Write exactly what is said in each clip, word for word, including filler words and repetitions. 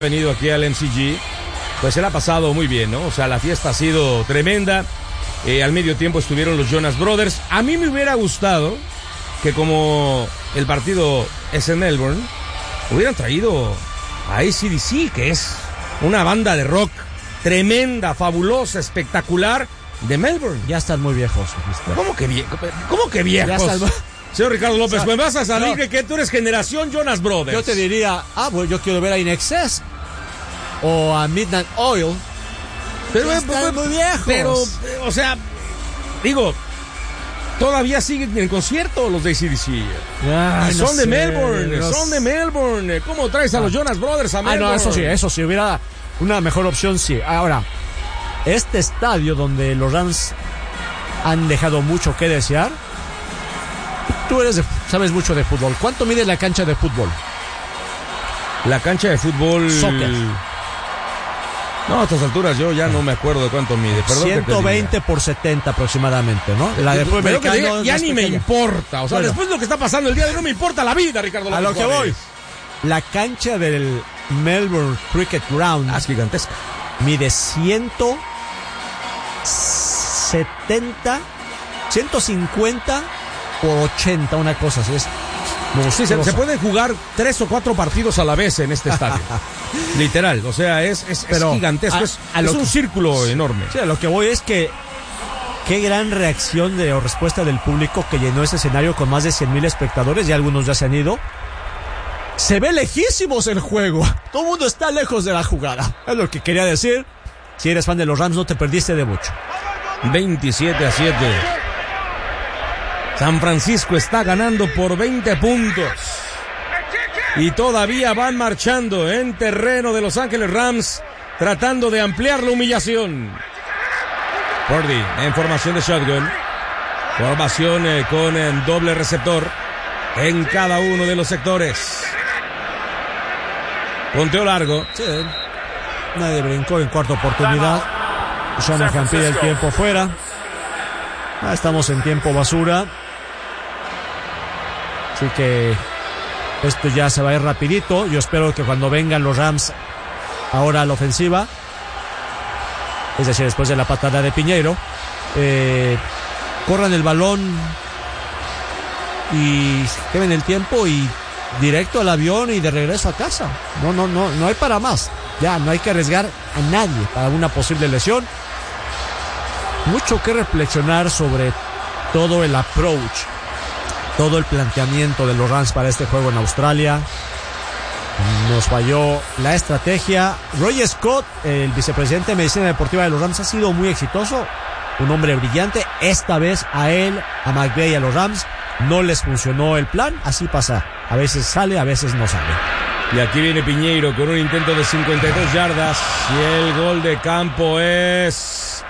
venido aquí al M C G, pues se la ha pasado muy bien, ¿no? O sea, la fiesta ha sido tremenda. Eh, al medio tiempo estuvieron los Jonas Brothers. A mí me hubiera gustado que, como el partido es en Melbourne, hubieran traído a A C D C, que es una banda de rock tremenda, fabulosa, espectacular de Melbourne. Ya están muy viejos, mister. ¿Cómo que viejos? ¿Cómo que viejos? Ya están... Señor Ricardo López, o sea, pues vas a salir no. que tú eres generación Jonas Brothers. Yo te diría, ah, pues yo quiero ver a In Excess o a Midnight Oil. Pero ya están muy viejos. Pero, o sea, digo, todavía siguen en concierto los de A C D C. Ay, son no de sé, Melbourne, no son de Melbourne. ¿Cómo traes a los Jonas Brothers a Melbourne? Ah, no, eso sí, eso sí, hubiera una mejor opción, sí. Ahora, este estadio donde los Rams han dejado mucho que desear. Tú eres de, sabes mucho de fútbol. ¿Cuánto mide la cancha de fútbol? La cancha de fútbol... Soccer. No, a estas alturas yo ya no me acuerdo de cuánto mide. Perdón ciento veinte por setenta aproximadamente, ¿no? La de fútbol americano diga, ya ni pequeña. Me importa. O sea, bueno, después de lo que está pasando el día de hoy no me importa la vida, Ricardo López. A lo que voy. La cancha del Melbourne Cricket Ground... Ah, es gigantesca. Mide ciento setenta, ciento cincuenta... por ochenta, una cosa así es. Sí, se, se pueden jugar tres o cuatro partidos a la vez en este estadio. Literal, o sea, es, es, Pero es gigantesco, a, es, a es un que, círculo enorme. Sí, a lo que voy es que qué gran reacción de, o respuesta del público que llenó ese escenario con más de cien mil espectadores, y algunos ya se han ido. Se ve lejísimos el juego. Todo el mundo está lejos de la jugada. Es lo que quería decir. Si eres fan de los Rams, no te perdiste de mucho. veintisiete a siete. San Francisco está ganando por veinte puntos. Y todavía van marchando en terreno de Los Ángeles Rams, tratando de ampliar la humillación. Purdy en formación de shotgun. Formación eh, con eh, doble receptor en cada uno de los sectores. Punteo largo. Sí. Nadie brincó en cuarta oportunidad. Shanahan pide el tiempo fuera. Ah, estamos en tiempo basura. Así que esto ya se va a ir rapidito. Yo espero que cuando vengan los Rams ahora a la ofensiva, es decir, después de la patada de Piñeiro, eh, corran el balón y quemen el tiempo y directo al avión y de regreso a casa. No, no, no, no hay para más. Ya no hay que arriesgar a nadie para una posible lesión. Mucho que reflexionar sobre todo el approach, todo el planteamiento de los Rams para este juego en Australia. Nos falló la estrategia. Roy Scott, el vicepresidente de Medicina Deportiva de los Rams, ha sido muy exitoso, un hombre brillante. Esta vez a él, a McVay y a los Rams no les funcionó el plan. Así pasa, a veces sale, a veces no sale. Y aquí viene Piñeiro con un intento de cincuenta y dos yardas y el gol de campo es...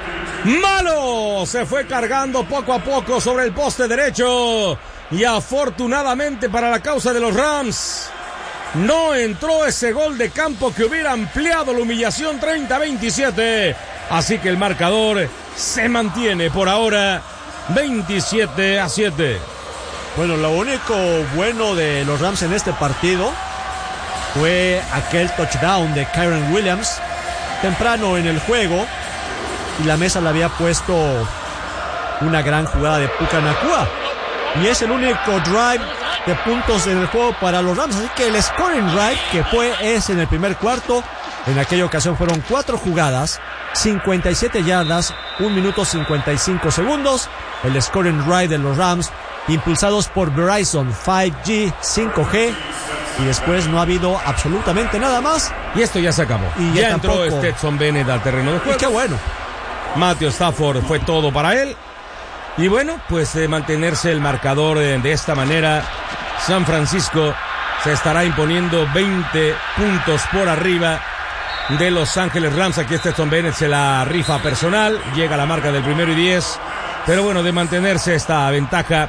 ¡malo! Se fue cargando poco a poco sobre el poste derecho y afortunadamente para la causa de los Rams no entró ese gol de campo que hubiera ampliado la humillación. Treinta a veintisiete, así que el marcador se mantiene por ahora veintisiete a siete. Bueno, lo único bueno de los Rams en este partido fue aquel touchdown de Kyren Williams temprano en el juego. Y la mesa le había puesto una gran jugada de Puka Nacua. Y es el único drive de puntos en el juego para los Rams. Así que el scoring drive que fue es en el primer cuarto. En aquella ocasión fueron cuatro jugadas, cincuenta y siete yardas, un minuto cincuenta y cinco segundos. El scoring drive de los Rams, impulsados por Verizon cinco G, cinco G. Y después no ha habido absolutamente nada más. Y esto ya se acabó. Y ya, ya tampoco... entró Stetson Bennett al terreno de juego. Y qué bueno. Matthew Stafford fue todo para él. Y bueno, pues de mantenerse el marcador de, de esta manera, San Francisco se estará imponiendo veinte puntos por arriba de Los Ángeles Rams. Aquí Stetson Bennett se la rifa personal, llega a la marca del primero y diez. Pero bueno, de mantenerse esta ventaja,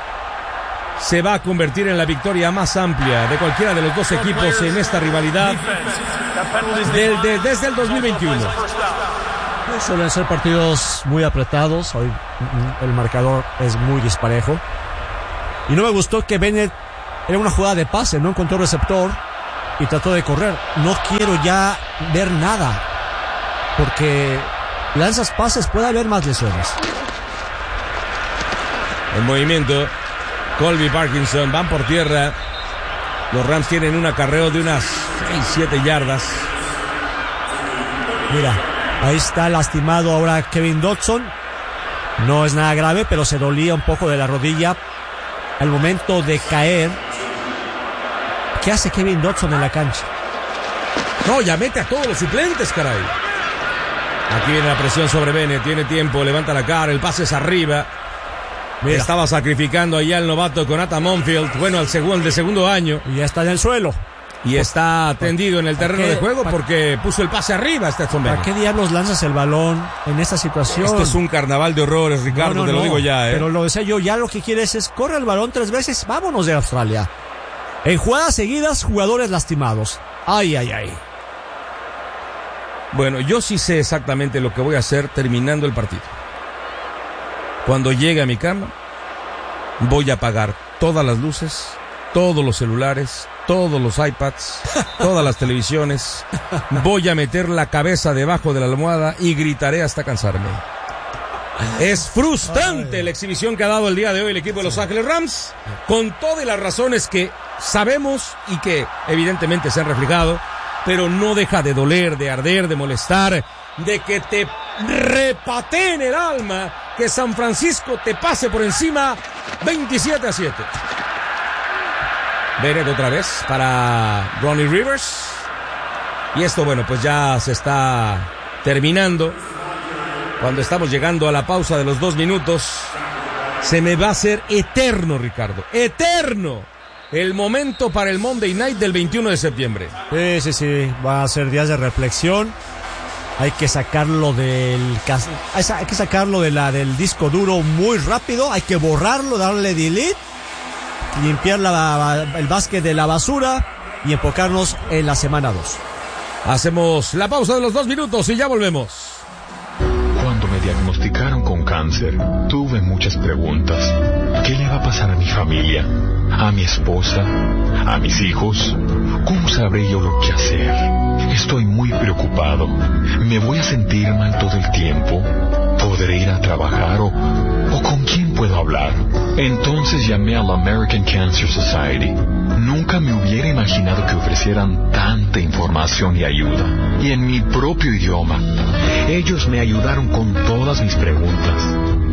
se va a convertir en la victoria más amplia de cualquiera de los dos equipos en esta rivalidad del, de, desde el dos mil veintiuno. Suelen ser partidos muy apretados. Hoy el marcador es muy disparejo. Y no me gustó que Bennett era una jugada de pase, no encontró receptor. y trató de correr. No quiero ya ver nada, porque lanzas pases, puede haber más lesiones. En movimiento, Colby Parkinson, van por tierra. Los Rams tienen un acarreo de unas seis siete yardas. Mira, ahí está lastimado ahora Kevin Dodson. No es nada grave, pero se dolía un poco de la rodilla al momento de caer. ¿Qué hace Kevin Dodson en la cancha? No, ya mete a todos los suplentes, caray. Aquí viene la presión sobre Bennett, tiene tiempo, levanta la cara, el pase es arriba. Mira. Estaba sacrificando allá el novato con Ata Monfield, bueno, al segundo, de segundo año. Y ya está en el suelo. Y está tendido en el terreno de juego porque puso el pase arriba Stetson Bennett. ¿Para qué diablos lanzas el balón en esta situación? Esto es un carnaval de horrores, Ricardo, no, no, te lo no, digo ya, ¿eh? Pero lo decía yo, ya lo que quieres es corre el balón tres veces, vámonos de Australia. En jugadas seguidas, jugadores lastimados. Ay, ay, ay. Bueno, yo sí sé exactamente lo que voy a hacer terminando el partido. Cuando llegue a mi cama, voy a apagar todas las luces, todos los celulares, todos los iPads, todas las televisiones. Voy a meter la cabeza debajo de la almohada y gritaré hasta cansarme. Es frustrante Ay. la exhibición que ha dado el día de hoy el equipo de Los Ángeles Rams, con todas las razones que sabemos y que evidentemente se han reflejado, pero no deja de doler, de arder, de molestar, de que te repateen el alma, que San Francisco te pase por encima veintisiete a siete. Bennett otra vez para Ronnie Rivers. Y esto, bueno, pues ya se está terminando. Cuando estamos llegando a la pausa de los dos minutos, se me va a hacer eterno, Ricardo. ¡Eterno! El momento para el Monday Night del veintiuno de septiembre. Sí, sí, sí. Va a ser días de reflexión. Hay que sacarlo del hay que sacarlo de la del disco duro muy rápido. Hay que borrarlo, darle delete, limpiar la, el básquet de la basura y enfocarnos en la semana dos. Hacemos la pausa de los dos minutos y ya volvemos. Cuando me diagnosticaron con cáncer, tuve muchas preguntas. ¿Qué le va a pasar a mi familia? ¿A mi esposa? ¿A mis hijos? ¿Cómo sabré yo lo que hacer? Estoy muy preocupado. ¿Me voy a sentir mal todo el tiempo? ¿Podré ir a trabajar o, o con quién puedo hablar? Entonces llamé a la American Cancer Society. Nunca me hubiera imaginado que ofrecieran tanta información y ayuda. Y en mi propio idioma. Ellos me ayudaron con todas mis preguntas.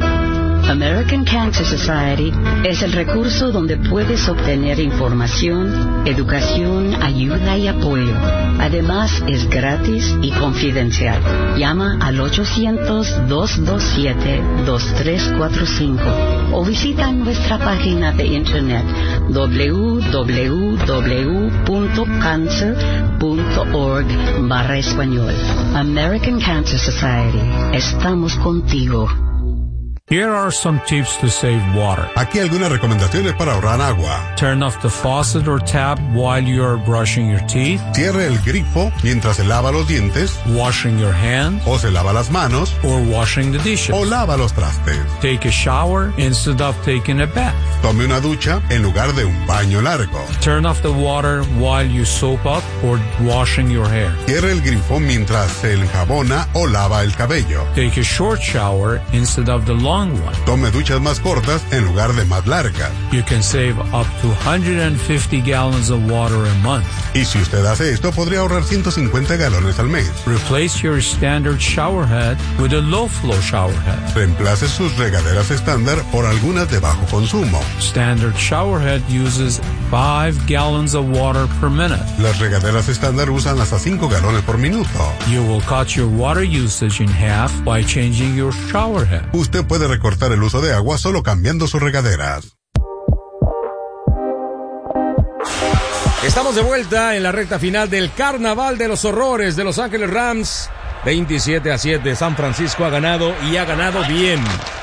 American Cancer Society es el recurso donde puedes obtener información, educación, ayuda y apoyo. Además, es gratis y confidencial. Llama al ochocientos, dos dos siete, dos tres cuatro cinco o visita nuestra página de internet doble u doble u doble u punto cancer punto org barra español. American Cancer Society. Estamos contigo. Here are some tips to save water. Aquí algunas recomendaciones para ahorrar agua. Turn off the faucet or tap while you are brushing your teeth. Cierre el grifo mientras se lava los dientes. Washing your hands. O se lava las manos. Or washing the dishes. O lava los trastes. Take a shower instead of taking a bath. Tome una ducha en lugar de un baño largo. Turn off the water while you soap up or washing your hair. Cierre el grifo mientras se enjabona o lava el cabello. Take a short shower instead of the long one. Tome duchas más cortas en lugar de más largas. You can save up to one hundred fifty gallons of water a month. Y si usted hace esto, podría ahorrar ciento cincuenta galones al mes. Replace your standard shower head with a low flow shower head. Reemplace sus regaderas estándar por algunas de bajo consumo. Standard shower head uses five gallons of water per minute. Las regaderas estándar usan hasta cinco galones por minuto. You will cut your water usage in half by changing your shower head. Usted puede recortar el uso de agua solo cambiando sus regaderas. Estamos de vuelta en la recta final del Carnaval de los Horrores de Los Ángeles Rams. veintisiete a siete. San Francisco ha ganado y ha ganado bien.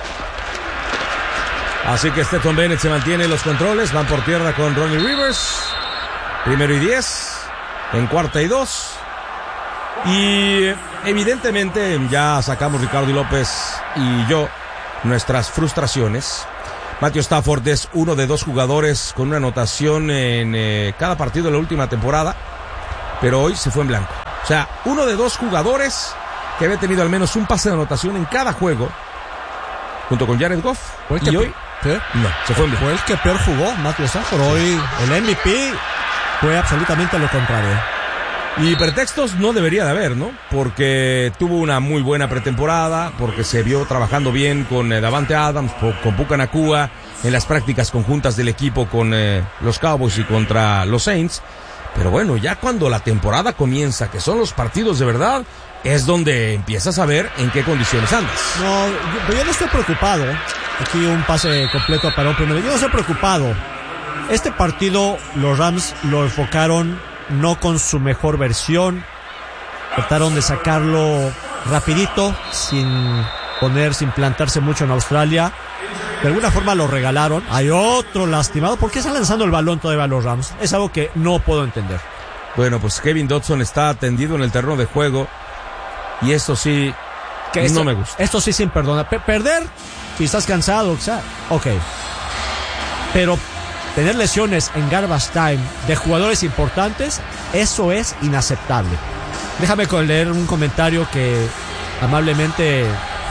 Así que Stetson Bennett se mantiene en los controles. Van por tierra con Ronnie Rivers. Primero y diez. En cuarta y dos. Y evidentemente ya sacamos Ricardo y López y yo nuestras frustraciones. Matthew Stafford es uno de dos jugadores con una anotación en eh, cada partido de la última temporada. pero hoy se fue en blanco. O sea, uno de dos jugadores que había tenido al menos un pase de anotación en cada juego, junto con Jared Goff, y que, hoy ¿qué? no, se fue en blanco. Fue el que peor jugó, Matthew Stafford. Hoy el M V P fue absolutamente lo contrario. Y pretextos no debería de haber, ¿no? Porque tuvo una muy buena pretemporada, porque se vio trabajando bien con eh, Davante Adams, con Puka Nacua, en las prácticas conjuntas del equipo con eh, los Cowboys y contra los Saints. Pero bueno, ya cuando la temporada comienza, que son los partidos de verdad, es donde empiezas a ver en qué condiciones andas. No, yo, yo no estoy preocupado. Aquí un pase completo para un primero. Yo no estoy preocupado. Este partido los Rams lo enfocaron no con su mejor versión. Trataron de sacarlo rapidito, sin poner, sin plantarse mucho en Australia. De alguna forma lo regalaron. Hay otro lastimado. ¿Por qué están lanzando el balón todavía a los Rams? Es algo que no puedo entender. Bueno, pues Kevin Dotson está tendido en el terreno de juego. Y esto sí, que no esto, me gusta. Esto sí sin perdona. P- perder, si estás cansado, o sea, ok. Pero tener lesiones en garbage time de jugadores importantes, eso es inaceptable. Déjame leer un comentario que amablemente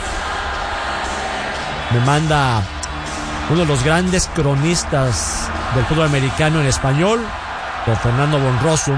me manda uno de los grandes cronistas del fútbol americano en español, don Fernando von Rossum,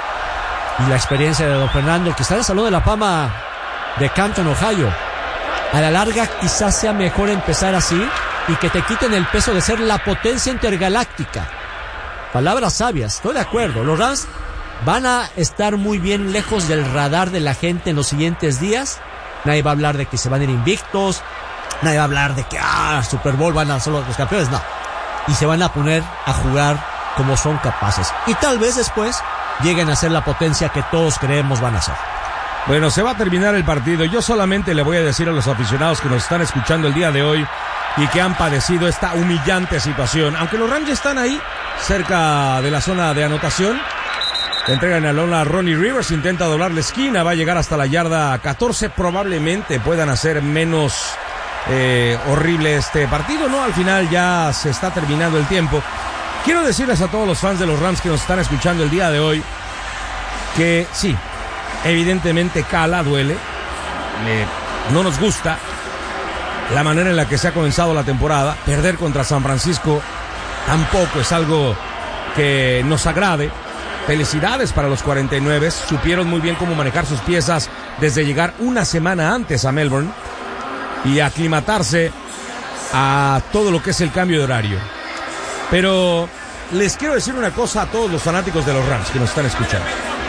y la experiencia de don Fernando, que está en el Salón de la Fama de Canton, Ohio. A la larga quizás sea mejor empezar así y que te quiten el peso de ser la potencia intergaláctica. Palabras sabias, estoy de acuerdo. Los Rams van a estar muy bien lejos del radar de la gente en los siguientes días. Nadie va a hablar de que se van a ir invictos. Nadie va a hablar de que, ah, Super Bowl van a ser los campeones. No. Y se van a poner a jugar como son capaces. Y tal vez después lleguen a ser la potencia que todos creemos van a ser. Bueno, se va a terminar el partido. Yo solamente le voy a decir a los aficionados que nos están escuchando el día de hoy y que han padecido esta humillante situación. Aunque los Rams están ahí, cerca de la zona de anotación, le entregan el balón a Ronnie Rivers, intenta doblar la esquina, va a llegar hasta la yarda catorce. Probablemente puedan hacer menos eh, horrible este partido, ¿no? Al final ya se está terminando el tiempo. Quiero decirles a todos los fans de los Rams que nos están escuchando el día de hoy que sí, evidentemente cala, duele, eh, no nos gusta la manera en la que se ha comenzado la temporada. Perder contra San Francisco tampoco es algo que nos agrade. Felicidades para los cuarenta y nueve, supieron muy bien cómo manejar sus piezas desde llegar una semana antes a Melbourne y aclimatarse a todo lo que es el cambio de horario. Pero les quiero decir una cosa a todos los fanáticos de los Rams que nos están escuchando.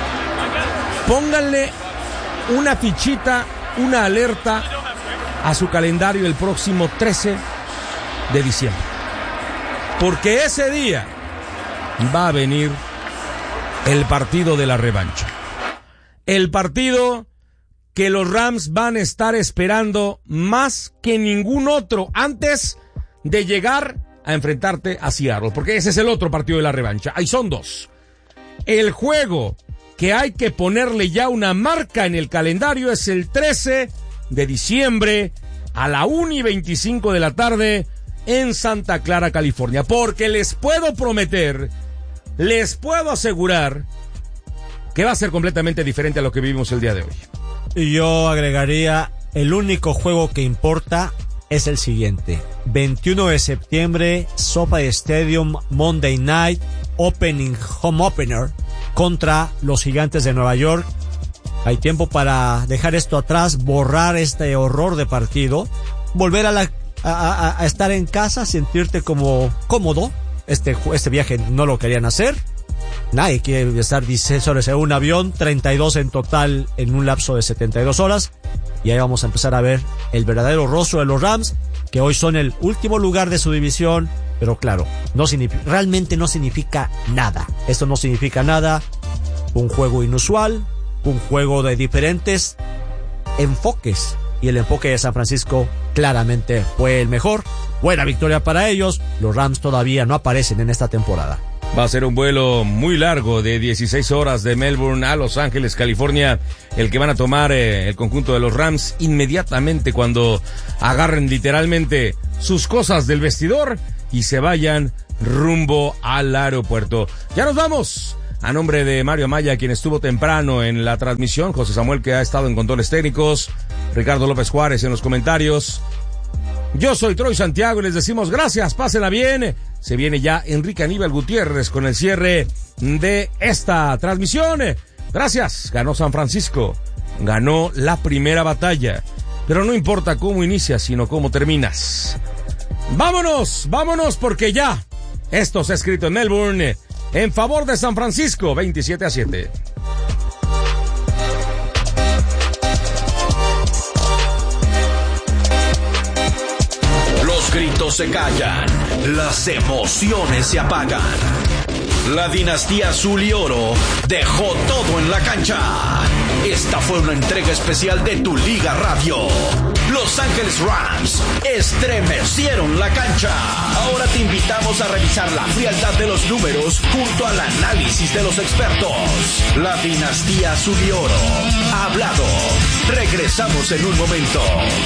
Pónganle una fichita, una alerta a su calendario el próximo trece de diciembre. Porque ese día va a venir el partido de la revancha. El partido que los Rams van a estar esperando más que ningún otro antes de llegar a enfrentarte a Seattle. Porque ese es el otro partido de la revancha. Ahí son dos. El juego que hay que ponerle ya una marca en el calendario es el trece de diciembre a la una y veinticinco de la tarde en Santa Clara, California. Porque les puedo prometer, les puedo asegurar que va a ser completamente diferente a lo que vivimos el día de hoy. Y yo agregaría, el único juego que importa es el siguiente. veintiuno de septiembre, SoFi Stadium, Monday Night, Opening, Home Opener, contra los Gigantes de Nueva York. Hay tiempo para dejar esto atrás, borrar este horror de partido, volver a, la, a, a, a estar en casa, sentirte como cómodo. Este, este viaje no lo querían hacer. Nadie quiere estar dieciséis horas en un avión, treinta y dos en total en un lapso de setenta y dos horas. Y ahí vamos a empezar a ver el verdadero rostro de los Rams, que hoy son el último lugar de su división. Pero claro, no significa, realmente no significa nada. Esto no significa nada. Un juego inusual, un juego de diferentes enfoques. Y el enfoque de San Francisco claramente fue el mejor. Buena victoria para ellos. Los Rams todavía no aparecen en esta temporada. Va a ser un vuelo muy largo de dieciséis horas de Melbourne a Los Ángeles, California, el que van a tomar eh, el conjunto de los Rams inmediatamente cuando agarren literalmente sus cosas del vestidor y se vayan rumbo al aeropuerto. Ya nos vamos. A nombre de Mario Amaya, quien estuvo temprano en la transmisión, José Samuel, que ha estado en controles técnicos, Ricardo López Juárez en los comentarios. Yo soy Troy Santiago y les decimos gracias, pásenla bien. Se viene ya Enrique Aníbal Gutiérrez con el cierre de esta transmisión. Gracias, ganó San Francisco, ganó la primera batalla, pero no importa cómo inicias, sino cómo terminas. Vámonos, vámonos, porque ya esto se ha escrito en Melbourne en favor de San Francisco, veintisiete a siete. Los gritos se callan, las emociones se apagan. La dinastía azul y oro dejó todo en la cancha. Esta fue una entrega especial de Tu Liga Radio. Los Ángeles Rams estremecieron la cancha. Ahora te invitamos a revisar la frialdad de los números junto al análisis de los expertos. La dinastía azul y oro ha hablado. Regresamos en un momento.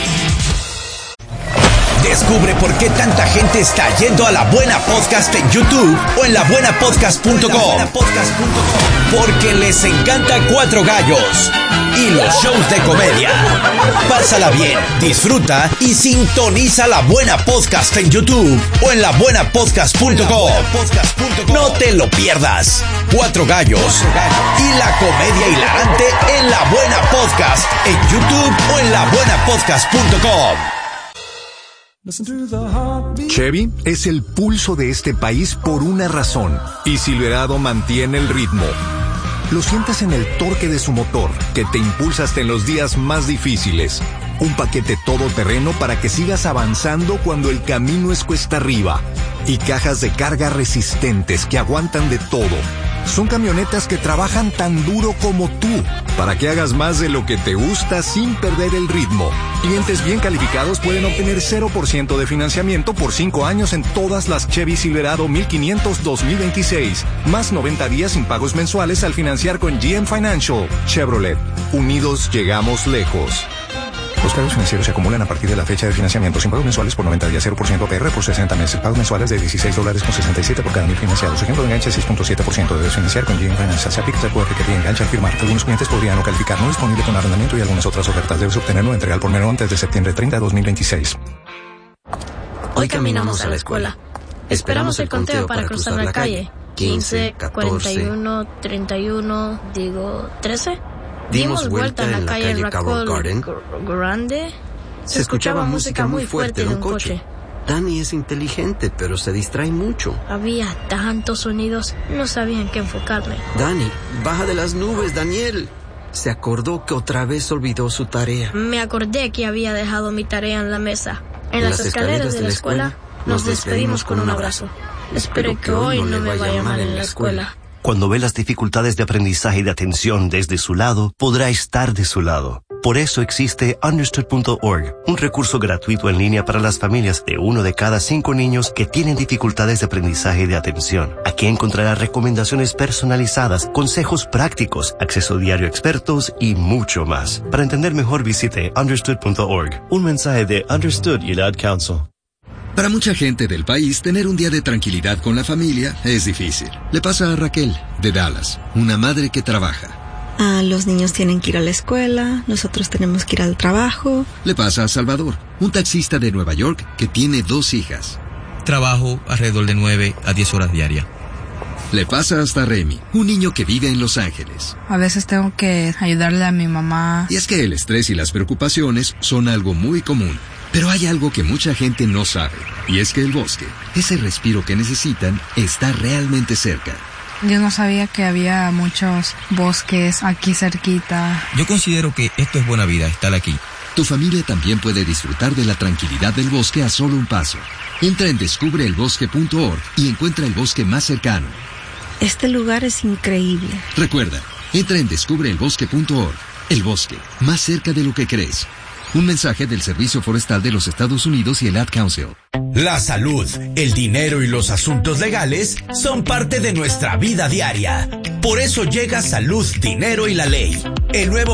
Descubre por qué tanta gente está yendo a La Buena Podcast en YouTube o en la buena podcast punto com. Porque les encanta Cuatro Gallos y los shows de comedia. Pásala bien, disfruta y sintoniza La Buena Podcast en YouTube o en la buena podcast punto com. No te lo pierdas. Cuatro Gallos y la comedia hilarante en La Buena Podcast en YouTube o en la buena podcast punto com. Chevy es el pulso de este país por una razón, y Silverado mantiene el ritmo. Lo sientes en el torque de su motor, que te impulsa hasta en los días más difíciles. Un paquete todoterreno para que sigas avanzando cuando el camino es cuesta arriba. Y cajas de carga resistentes que aguantan de todo. Son camionetas que trabajan tan duro como tú, para que hagas más de lo que te gusta sin perder el ritmo. Clientes bien calificados pueden obtener cero por ciento de financiamiento por cinco años en todas las Chevy Silverado mil quinientos dos mil veintiséis, más noventa días sin pagos mensuales al financiar con G M Financial. Chevrolet, unidos llegamos lejos. Los cargos financieros se acumulan a partir de la fecha de financiamiento sin pagos mensuales por noventa días, cero por ciento A P R por sesenta meses. Pagos mensuales de dieciséis dólares con sesenta y siete por cada mil financiados. Ejemplo de enganche seis punto siete por ciento. Debes financiar con G M Financial. Se aplica el cuota que te engancha al firmar. Algunos clientes podrían no calificar. No disponible con arrendamiento y algunas otras ofertas. Debes obtenerlo entrega al por menor antes de septiembre treinta de dos mil veintiséis. Hoy caminamos a la escuela. Esperamos el conteo para cruzar la calle. quince, cuarenta y uno, treinta y uno, digo, trece. Dimos vuelta en la calle Raccoon Garden Grande. Se escuchaba música muy fuerte de un coche. Dani es inteligente, pero se distrae mucho. Había tantos sonidos, no sabía en qué enfocarme. Dani, baja de las nubes, Daniel. Se acordó que otra vez olvidó su tarea. Me acordé que había dejado mi tarea en la mesa. En, en las, las escaleras, escaleras de la escuela, escuela nos despedimos con un abrazo. Espero que hoy no me vaya mal en la escuela. Cuando ve las dificultades de aprendizaje y de atención desde su lado, podrá estar de su lado. Por eso existe understood punto org, un recurso gratuito en línea para las familias de uno de cada cinco niños que tienen dificultades de aprendizaje y de atención. Aquí encontrará recomendaciones personalizadas, consejos prácticos, acceso diario a expertos y mucho más. Para entender mejor, visite understood punto org. Un mensaje de Understood y el Ad Council. Para mucha gente del país, tener un día de tranquilidad con la familia es difícil. Le pasa a Raquel, de Dallas, una madre que trabaja. Ah, los niños tienen que ir a la escuela, nosotros tenemos que ir al trabajo. Le pasa a Salvador, un taxista de Nueva York que tiene dos hijas. Trabajo alrededor de nueve a diez horas diarias. Le pasa hasta Remy, un niño que vive en Los Ángeles. A veces tengo que ayudarle a mi mamá. Y es que el estrés y las preocupaciones son algo muy común. Pero hay algo que mucha gente no sabe, y es que el bosque, ese respiro que necesitan, está realmente cerca. Yo no sabía que había muchos bosques aquí cerquita. Yo considero que esto es buena vida, estar aquí. Tu familia también puede disfrutar de la tranquilidad del bosque a solo un paso. Entra en descubre el bosque punto org y encuentra el bosque más cercano. Este lugar es increíble. Recuerda, entra en descubre el bosque punto org. El bosque, más cerca de lo que crees. Un mensaje del Servicio Forestal de los Estados Unidos y el Ad Council. La salud, el dinero y los asuntos legales son parte de nuestra vida diaria. Por eso llega Salud, Dinero y la Ley, el nuevo